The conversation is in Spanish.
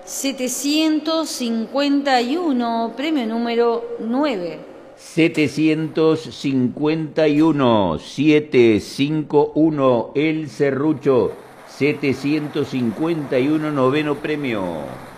751, premio número 9. 751, 751, El Serrucho, 751, noveno premio.